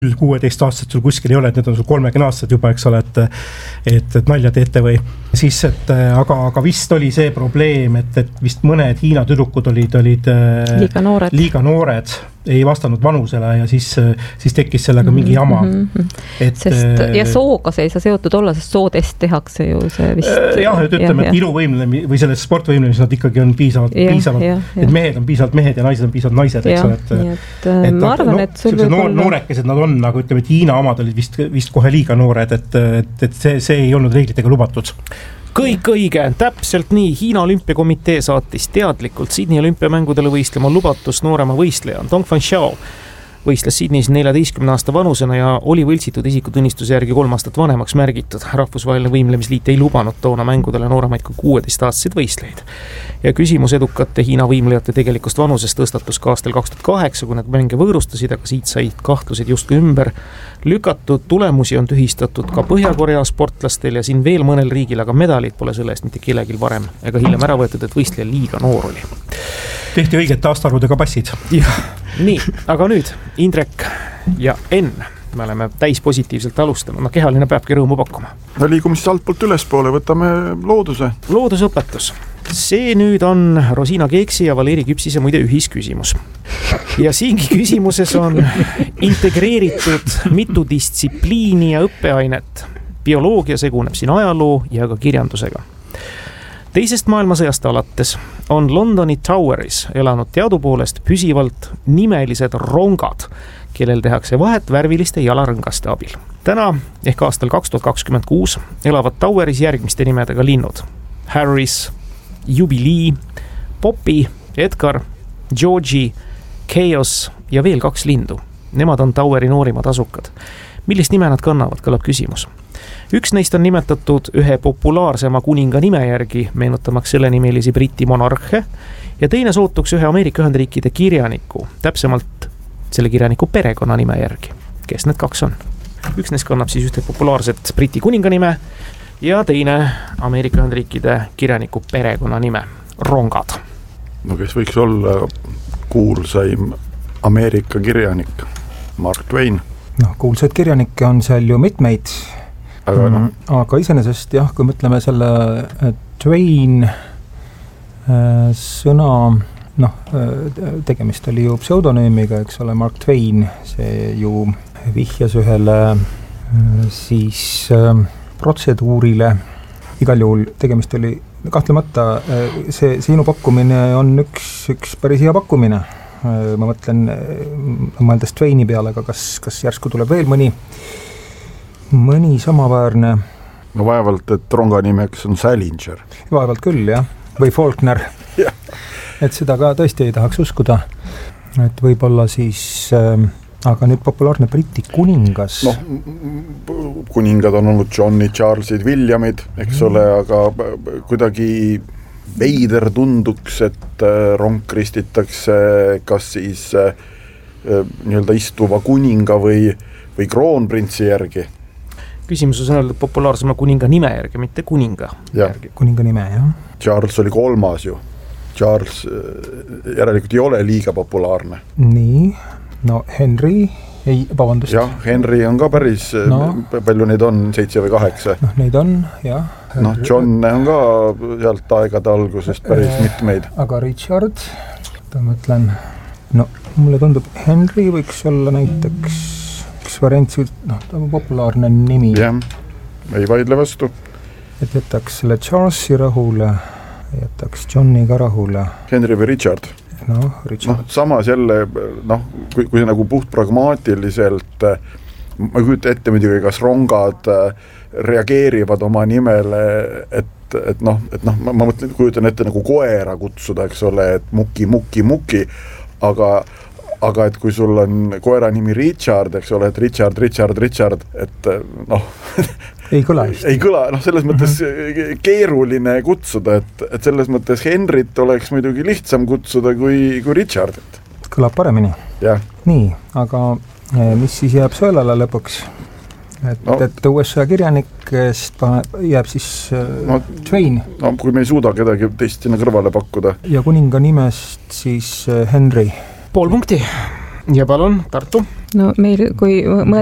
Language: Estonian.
16-aastased sul kuskil ei ole, et need on sul 30-aastased juba, eks ole, et nalja teete või siis, aga vist oli see probleem, et vist mõned Hiina tüdrukud olid liiga noored, ei vastanud vanusele ja siis tekkis sellega mingi jama. Ja sooga see ei saa seotud olla, sest sootest tehakse ju see vist. Jah, et ütleme, et iluvõimlemine või selles sportvõimlemises nad ikkagi on piisavalt, et mehed on piisavalt mehed ja naised on piisavalt naised, eks ole. Ma arvan, et sul võib olla... Noorekesed nad on, aga ütleme, et Hiina omad olid vist kohe liiga noored, et see ei olnud reeglitega lubatud. Kõik õige, täpselt nii. Hiina olümpiakomitee saatis teadlikult Sydney olümpiamängudele võistlema lubatus noorema võistleja Dong Fanxiao. Võistles Sydneys 14 aasta vanusena ja oli võltsitud isikutunnistuse järgi 3 aastat vanemaks märgitud. Rahvusvaheline võimlemisliit ei lubanud toona mängudele nooremaid kui 16-aastaseid võistleid. Ja küsimus edukate Hiina võimlejate tegelikust vanusest tõstatus ka aastal 2008, kui nad mänge võõrustasid, aga siit said kahtlused justkui ümber lükatud. Tulemusi on tühistatud ka Põhja-Korea sportlastel ja siin veel mõnel riigil, aga medalid pole selle eest mitte kellelgi varem ega hiljem ära võetud, et võistleja liiga noor oli. Tehti õigete aastaarvudega passid. Jah, nii, aga nüüd Indrek ja Enn. Me oleme täis positiivselt alustanud. Kehaline peabki rõõmu pakkuma. No liigume siis altpoolt ülespoole, võtame looduse. Loodusõpetus. See nüüd on Rosina Keeksi ja Valeri Küpsise muide ühisküsimus. Ja siingi küsimuses on integreeritud mitu distsipliini ja õppeainet. Bioloogia seguneb siin ajaloo ja ka kirjandusega. Teisest maailmasõjast alates on Londoni Toweris elanud teadupoolest püsivalt nimelised rongad, kellel tehakse vahet värviliste jalarõngaste abil. Täna ehk aastal 2026 elavad Toweris järgmiste nimedega linnud. Harris, Jubilee, Poppy, Edgar, Georgie, Chaos ja veel 2 lindu. Nemad on Toweri noorimad asukad. Millist nime nad kannavad, kõlab küsimus. Üks neist on nimetatud ühe populaarsema kuninga nime järgi, meenutamaks selle nimelisi Briti monarhe, ja teine sootuks ühe Ameerika Ühendriikide kirjaniku, täpsemalt selle kirjaniku perekonna nime järgi. Kes need 2 on? Üks neist kannab siis ühte populaarset Briti kuninga nime ja teine Ameerika Ühendriikide kirjaniku perekonna nime, rongad. No kes võiks olla kuulsaim Ameerika kirjanik? Mark Twain. No, kuulsaid kirjanikke on seal ju mitmeid. Aga iseenesest jah, kui mõtleme selle Twain sõna, tegemist oli ju pseudonüümiga, eks ole, Mark Twain, see ju vihjas ühele siis protseduurile. Igal juhul tegemist oli kahtlemata, see sinu pakkumine on üks päris hea pakkumine. Ma mõtlen, mõeldes Twaini peale, aga kas järsku tuleb veel mõni samaväärne? No vaevalt, et ronga nimeks on Salinger. Vaevalt küll, jah. Või Faulkner. Et seda ka tõesti ei tahaks uskuda. Et võib-olla siis, aga nüüd populaarne Briti kuningas. Kuningad on olnud Johnny, Charlesid, Williamid, eks ole, aga kuidagi veider tunduks, et rong kristitakse kas siis nii-öelda istuva kuninga või kroonprintsi järgi. Küsimus on öeldud populaarsema kuninga nime järgi, mitte kuninga järgi. Kuninga nime, jah. Charles oli 3. ju. Charles järelikult ei ole liiga populaarne. Nii, no Henry, vabandust. Jah, Henry on ka päris, palju neid on, 7 või 8. Neid on, jah. John on ka sealt aegade algusest päris mitmeid. Aga Richard, mõtlen, mulle tundub, Henry võiks olla näiteks variant, ta on populaarne nimi. Jah, ei vaidle vastu. Et jätaks selle Charlesi rahule, jätaks Johni ka rahule. Henry või Richard? Richard. Samas jälle, kui nagu puht pragmaatiliselt, ma ei kujuta ette muidugi, kas rongad reageerivad oma nimele, et ma mõtlen, kujutan ette nagu koera kutsuda, eks ole, et muki, aga et kui sul on koera nimi Richard, eks ole, et Richard, et ei kõla. Ei kõla, selles mõttes keeruline kutsuda, et selles mõttes Henrit oleks muidugi lihtsam kutsuda kui Richardit. Kõlab paremini. Jah. Nii, aga mis siis jääb sõelale lõpuks? Et USA kirjanikest jääb siis Twain. Kui me ei suuda kedagi teist sinna kõrvale pakkuda. Ja kuninga nimest siis Henry. Pool punkti. Ja palun, Tartu. no meil, kui